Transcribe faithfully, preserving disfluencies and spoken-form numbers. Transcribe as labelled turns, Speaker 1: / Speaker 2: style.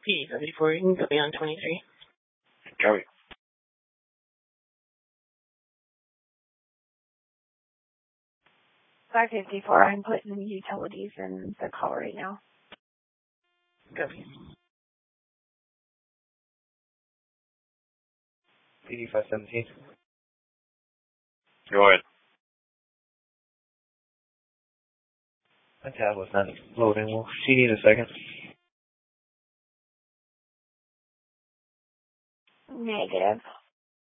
Speaker 1: P D seventy-four, you can go beyond twenty-three.
Speaker 2: Copy.
Speaker 3: five fifty-four, I'm putting utilities in the call right now.
Speaker 1: Copy.
Speaker 2: P D five seventeen. Go ahead. My tablet's not loading. We'll see you in a second.
Speaker 3: Negative.